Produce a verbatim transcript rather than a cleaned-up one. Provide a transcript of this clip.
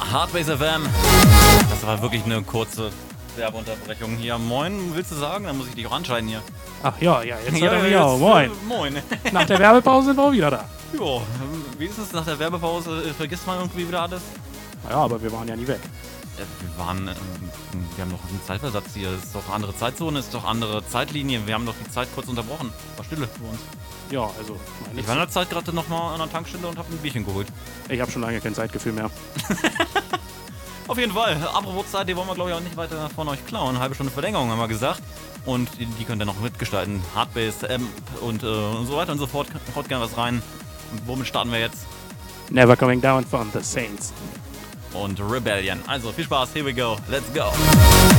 Hardbase F M. Das war wirklich eine kurze Werbeunterbrechung hier. Moin, willst du sagen? Dann muss ich dich auch anschalten hier. Ach ja, ja, jetzt Ja, hört er mich jetzt, auch. Moin. äh, moin. Nach der Werbepause sind wir auch wieder da. Jo, wenigstens nach der Werbepause äh, vergisst man irgendwie wieder alles. Naja, aber wir waren ja nie weg. Ja, wir waren, ähm, wir haben noch einen Zeitversatz hier. Es ist doch eine andere Zeitzone, es ist doch andere Zeitlinie. Wir haben doch die Zeit kurz unterbrochen. War Stille für uns. Ja, also, meine Ich war in der Zeit gerade noch mal an der Tankstelle und habe ein Bierchen geholt. ich habe schon lange kein Zeitgefühl mehr. Auf jeden Fall. Apropos Zeit, die wollen wir, glaube ich, auch nicht weiter von euch klauen. Eine halbe Stunde Verlängerung haben wir gesagt. Und die, die könnt ihr noch mitgestalten. Hardbase, Amp und, äh, und so weiter und so fort. Haut gerne was rein. Und womit starten wir jetzt? Never Coming Down von The Saints. Und Rebellion. Also viel Spaß, here we go. Let's go.